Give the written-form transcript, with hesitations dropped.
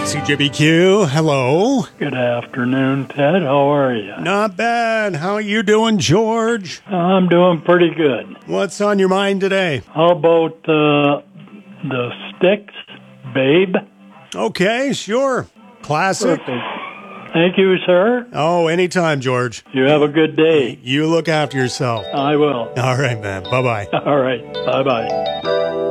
CJBQ, hello. Good afternoon, Ted. How are you? Not bad. How are you doing, George? I'm doing pretty good. What's on your mind today? How about the Styx, Babe? Okay, sure. Classic. Perfect. Thank you, sir. Oh, anytime, George. You have a good day. You look after yourself. I will. All right, man. Bye-bye. All right. Bye-bye.